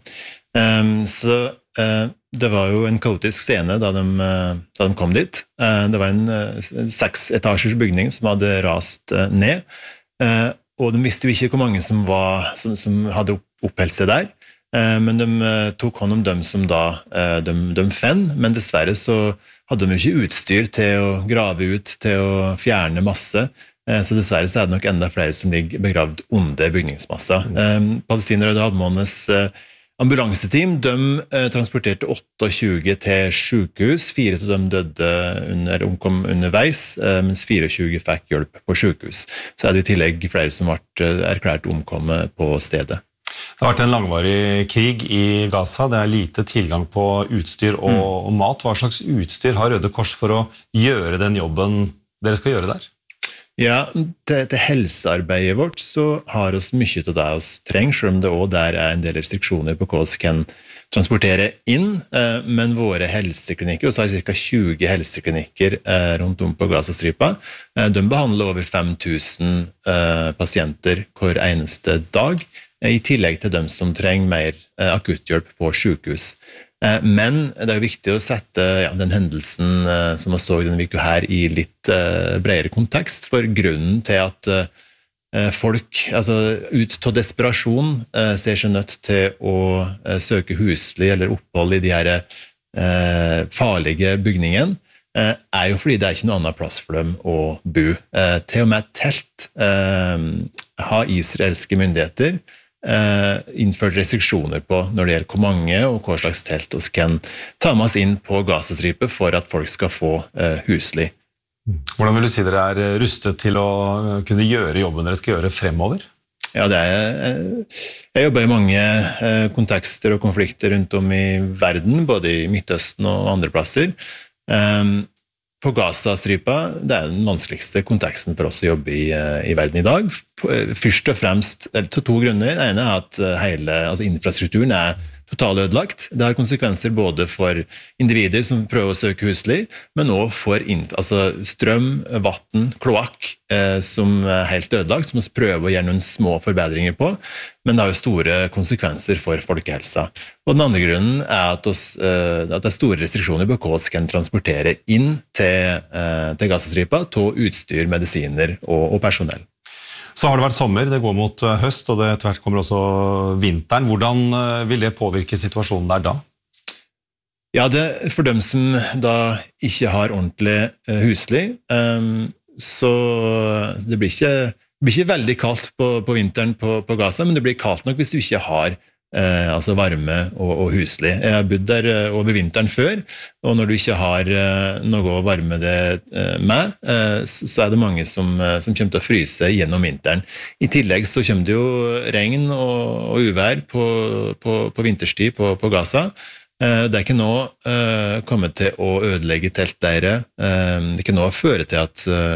Så det var jo en kaotisk scene da de kom dit. Det var en 6-etasjers bygning som hadde rast ned, og de visste jo ikke hvor mange som hadde oppholdt seg der, men de tok hånd om dem som da de fant, men dessverre så hadde de jo ikke utstyr til å grave ut, til å fjerne masse, så dessverre så det nok enda flere som ligger begravd under bygningsmassa. Palestinere og Halvmånes ambulanseteam, de transporterte 28 til sykehus, 4 av dem omkom underveis, mens 24 fikk hjelp på sykehus. Så det i tillegg flere som ble erklært omkommet på stedet. Det har vært en langvarig krig i Gaza, det lite tilgang på utstyr og mat. Hva slags utstyr har Røde Kors for å gjøre den jobben dere skal gjøre der? Ja, til helsearbeidet vårt så har oss mye av det oss trenger, selv om det også der en del restriksjoner på hva vi kan transportere inn, men våre helseklinikker, og så har vi ca. 20 helseklinikker rundt om på Gazastripa, de behandler over 5000 pasienter hver eneste dag, i tillegg til dem som trenger mer akutthjelp på sykehus. Men det jo viktig å sette den hendelsen som vi så denne uka her i litt bredere kontekst, for grunnen til at folk ut av desperasjon ser seg nødt til å søke husly eller opphold i de her farlige bygningene, jo fordi det ikke noe annet plass for dem å bo. Til og med telt har israelske myndigheter innført restriksjoner på når det gjelder hvor mange og hva slags telt vi kan ta med oss inn på Gazastripa for at folk skal få husly. Hvordan vil du si dere rustet til å kunne gjøre jobben dere skal gjøre fremover? Ja, jeg jobber i mange kontekster og konflikter rundt om i verden, både i Midtøsten og andre plasser. På Gazastripa, det den vanskeligste konteksten for oss å jobbe i verden i dag. Først og fremst, til 2 grunner. Det ene at hele infrastrukturen totalødelagt. Det har konsekvenser både for individer som prøver å søke husly, men også for strøm, vatten, kloakk, som helt ødelagt, som vi prøver å gjøre noen små forbedringer på, men det har jo store konsekvenser for folkehelsa. Og den andre grunnen at det store restriksjoner på hva vi kan transportere inn til Gazastripa, til utstyr, medisiner og personell. Så har det vært sommer, det går mot høst, og det etter hvert kommer også vinteren. Hvordan vil det påvirke situasjonen der da? Ja, for dem som da ikke har ordentlig husly, så det blir ikke veldig kaldt på vinteren på Gaza, men det blir kaldt nok hvis du ikke har varme og husly. Jeg har bodd der over vinteren før, og når du ikke har noe å varme det med, så det mange som kommer til å fryse gjennom vinteren. I tillegg så kommer det jo regn og uvær på vinterstid på Gaza. Det ikke nå kommet til å ødelegge teltleire. Det ikke nå føre til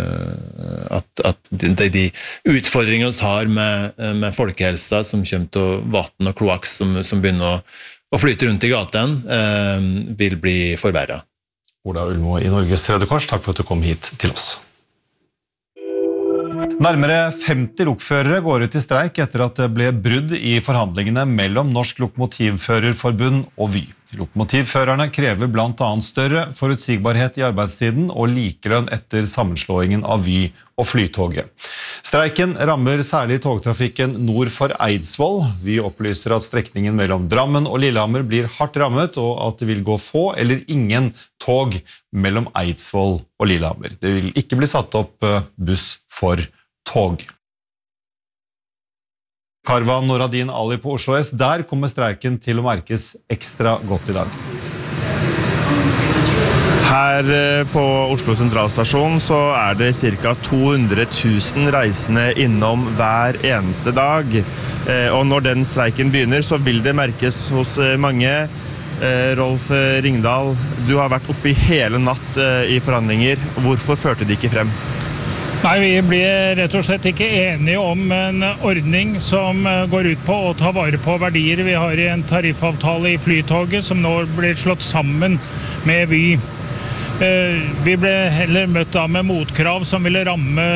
at de utfordringene vi har med folkehelsa som kommer til vatten og kloakk som begynner å flyte rundt i gaten, vil bli forverret. Ola Ullmo i Norges Røde Kors, takk for at du kom hit til oss. Nærmere 50 lokførere går ut i streik etter at det ble brudd i forhandlingene mellom Norsk Lokomotivførerforbund og Vy. Lokomotivførerne krever blant annet større forutsigbarhet i arbeidstiden og likelønn etter sammenslåingen av Vy og Flytoget. Streiken rammer særlig togtrafikken nord for Eidsvoll. Vy opplyser at strekningen mellom Drammen og Lillehammer blir hardt rammet, og at det vil gå få eller ingen tog mellom Eidsvoll og Lillehammer. Det vil ikke bli satt opp buss for tog. Karvan Noradin Ali på Oslo S, der kommer streiken til å merkes ekstra godt i dag. Her på Oslo sentralstasjon så er det ca. 200 000 reisende innom hver eneste dag. Og når den streiken begynner så vil det merkes hos mange. Rolf Ringdal, du har vært oppe i hele natt i forhandlinger. Hvorfor førte de ikke frem? Nei, vi ble rett og slett ikke enige om en ordning som går ut på å ta vare på verdier. Vi har en tariffavtale i Flytoget som nå blir slått sammen med Vy. Vi ble heller møtt da med motkrav som ville ramme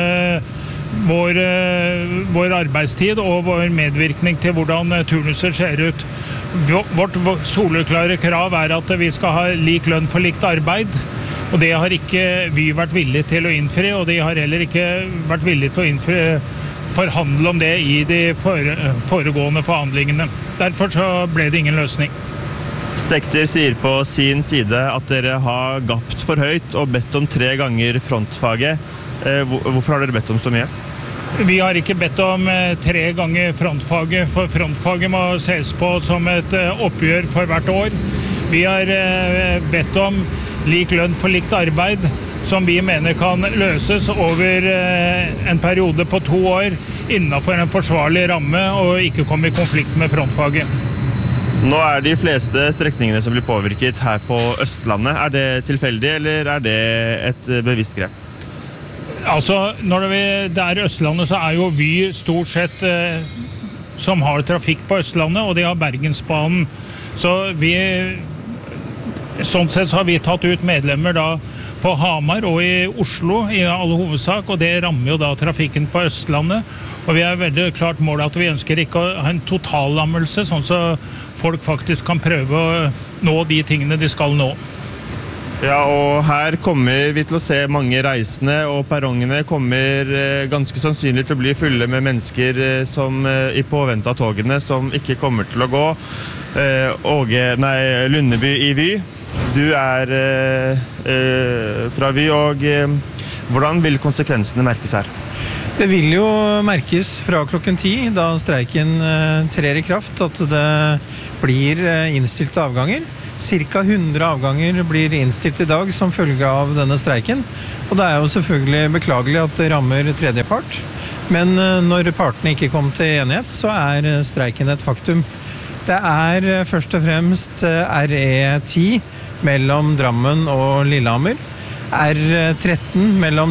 vår arbeidstid og vår medvirkning til hvordan turnuser ser ut. Vårt soleklare krav er at vi skal ha lik lønn for likt arbeid. Og det har ikke Vy vært villig til å innfri, og de har heller ikke vært villig til å forhandle om det i de foregående forhandlingene. Derfor så ble det ingen løsning. Spekter sier på sin side at dere har gapt for høyt og bedt om 3 ganger frontfaget. Hvorfor har dere bedt om så mye? Vi har ikke bedt om 3 ganger frontfaget, for frontfaget må ses på som et oppgjør for hvert år. Vi har bedt om lik lønn for likt arbeid, som vi mener kan løses over en periode på 2 år innenfor en forsvarlig ramme og ikke komme i konflikt med frontfaget. Nå er de fleste strekningene som blir påvirket her på Østlandet. Er det tilfeldig, eller er det et bevisst grep? Altså, når det er Østlandet, så er jo Vy stort sett som har trafikk på Østlandet, og de har Bergensbanen. Så sånn sett så har vi tatt ut medlemmer da på Hamar og i Oslo i all hovedsak, og det rammer jo da trafikken på Østlandet. Og vi er veldig klart målet at vi ønsker ikke å ha en totallammelse, sånn så folk faktisk kan prøve å nå de tingene de skal nå. Ja, og her kommer vi til å se mange reisende, og perrongene kommer ganske sannsynlig til å bli fulle med mennesker som i påvente av togene som ikke kommer til å gå. Lundeby i Vy. Du er fra Vy, og hvordan vil konsekvensene merkes her? Det vil jo merkes fra klokken 10, da streiken trer i kraft, at det blir innstilte avganger. Cirka 100 avganger blir innstilt i dag som følge av denne streiken. Og det er jo selvfølgelig beklagelig at det rammer tredjepart. Men når partene ikke kom til enighet, så er streiken et faktum. Det er først og fremst RE10 mellom Drammen og Lillehammer, R13 mellom